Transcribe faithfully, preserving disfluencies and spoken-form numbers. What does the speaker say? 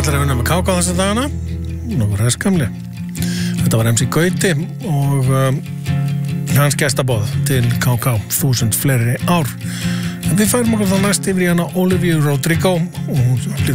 allir að vinna með K K þessa dagana. Nú var það skamli. Þetta var M C Gauti og um, hans gestabóð til K K þúsund fleiri ár. En við færum okkur þá næst yfir í hana Olivia Rodrigo og